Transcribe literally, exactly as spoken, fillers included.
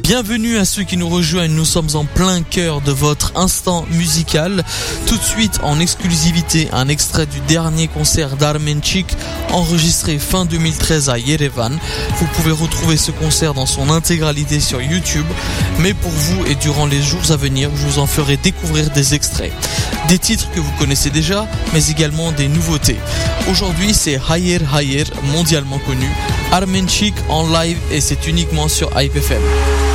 Bienvenue à ceux qui nous rejoignent, nous sommes en plein cœur de votre instant musical. Tout de suite, en exclusivité, un extrait du dernier concert d'Armenchik, enregistré fin deux mille treize à Yerevan. Vous pouvez retrouver ce concert dans son intégralité sur YouTube, mais pour vous et durant les jours à venir, je vous en ferai découvrir des extraits. Des titres que vous connaissez déjà, mais également des nouveautés. Aujourd'hui, c'est Hayer Hayer, mondialement connu, Armenchik en live et c'est uniquement sur Hype F M.